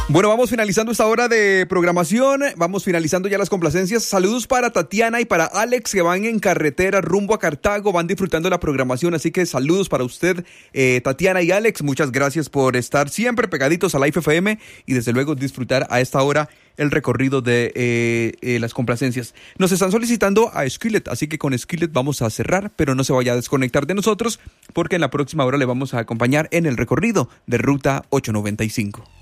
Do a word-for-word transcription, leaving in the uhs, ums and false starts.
Bueno, vamos finalizando esta hora de programación, vamos finalizando ya las complacencias. Saludos para Tatiana y para Alex, que van en carretera rumbo a Cartago, van disfrutando la programación, así que saludos para usted, eh, Tatiana y Alex. Muchas gracias por estar siempre pegaditos a Life F M y desde luego disfrutar a esta hora el recorrido de eh, eh, las complacencias. Nos están solicitando a Skillet, así que con Skillet vamos a cerrar, pero no se vaya a desconectar de nosotros porque en la próxima hora le vamos a acompañar en el recorrido de Ruta ochocientos noventa y cinco.